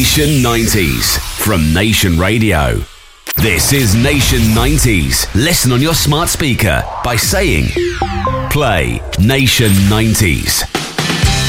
Nation 90s from Nation Radio. This is Nation 90s. Listen on your smart speaker by saying, play Nation 90s.